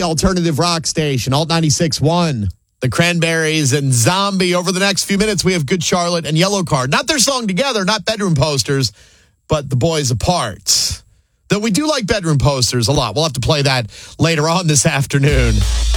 alternative rock station, Alt 96.1. The Cranberries and Zombie. Over the next few minutes, we have Good Charlotte and Yellow Card. Not their song together, not Bedroom Posters, but The Boys Apart. Though we do like Bedroom Posters a lot. We'll have to play that later on this afternoon.